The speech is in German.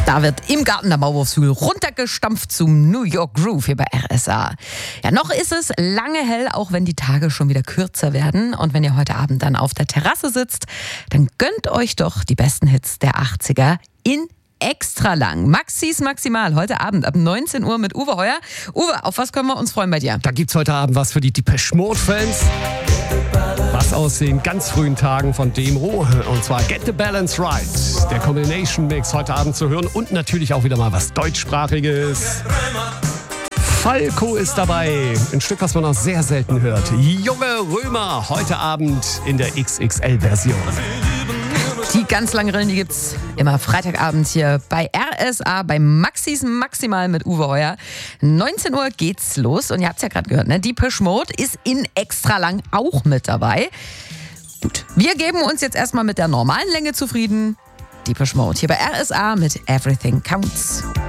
Da wird im Garten der Maulwurfshügel runtergestampft zum New York Groove hier bei RSA. Ja, noch ist es lange hell, auch wenn die Tage schon wieder kürzer werden. Und wenn ihr heute Abend dann auf der Terrasse sitzt, dann gönnt euch doch die besten Hits der 80er in extra lang. Maxis Maximal heute Abend ab 19 Uhr mit Uwe Heuer. Uwe, auf was können wir uns freuen bei dir? Da gibt's heute Abend was für die Depeche Mode-Fans. Was aus den ganz frühen Tagen von Demo. Und zwar Get the Balance Right. Der Combination Mix heute Abend zu hören. Und natürlich auch wieder mal was Deutschsprachiges. Falco ist dabei. Ein Stück, was man noch sehr selten hört. Junge Römer. Heute Abend in der XXL-Version. Die ganz langen Rillen, die gibt's immer Freitagabend hier bei RSA, bei Maxis Maximal mit Uwe Heuer. 19 Uhr geht's los und ihr habt's ja gerade gehört, ne? Depeche Mode ist in extra lang auch mit dabei. Gut, wir geben uns jetzt erstmal mit der normalen Länge zufrieden. Depeche Mode hier bei RSA mit Everything Counts.